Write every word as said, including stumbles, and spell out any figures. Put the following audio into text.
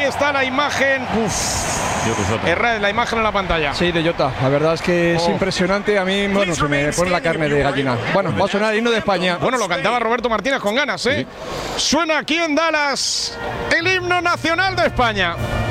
está la imagen. Uf. Erra, la imagen en la pantalla. Sí, de Jota. La verdad es que es oh. impresionante. A mí, bueno, se me pone la carne de gallina. Bueno, va a sonar el himno de España. Bueno, lo cantaba Roberto Martínez con ganas, ¿eh? Sí. Suena aquí en Dallas el himno nacional de España.